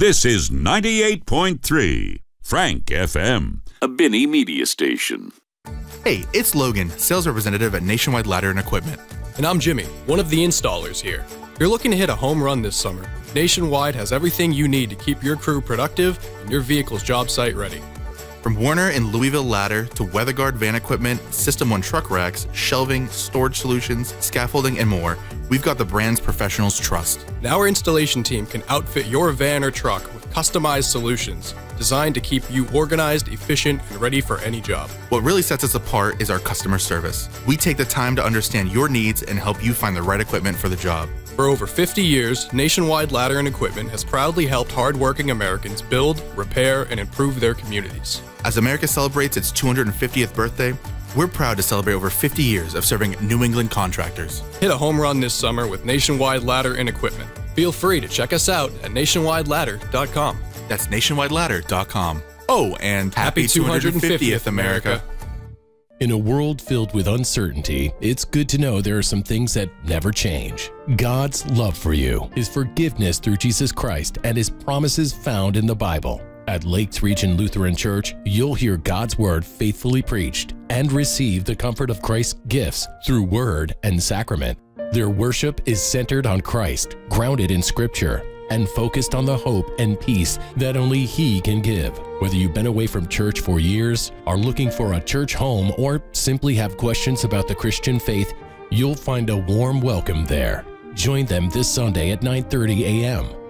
This is 98.3 Frank FM, a Binney media station. Hey, it's Logan, sales representative at Nationwide Ladder and Equipment. And I'm Jimmy, one of the installers here. You're looking to hit a home run this summer. Nationwide has everything you need to keep your crew productive and your vehicle's job site ready. From Warner and Louisville Ladder to WeatherGuard van equipment, System 1 truck racks, shelving, storage solutions, scaffolding, and more, we've got the brands professionals trust. And our installation team can outfit your van or truck with customized solutions designed to keep you organized, efficient, and ready for any job. What really sets us apart is our customer service. We take the time to understand your needs and help you find the right equipment for the job. For over 50 years, Nationwide Ladder and Equipment has proudly helped hardworking Americans build, repair, and improve their communities. As America celebrates its 250th birthday, we're proud to celebrate over 50 years of serving New England contractors. Hit a home run this summer with Nationwide Ladder and Equipment. Feel free to check us out at nationwideladder.com. That's nationwideladder.com. Oh, and happy 250th, America. In a world filled with uncertainty, it's good to know there are some things that never change. God's love for you, His forgiveness through Jesus Christ, and His promises found in the Bible. At Lakes Region Lutheran Church, you'll hear God's Word faithfully preached and receive the comfort of Christ's gifts through Word and Sacrament. Their worship is centered on Christ, grounded in Scripture, and focused on the hope and peace that only He can give. Whether you've been away from church for years, are looking for a church home, or simply have questions about the Christian faith, you'll find a warm welcome there. Join them this Sunday at 9:30 a.m.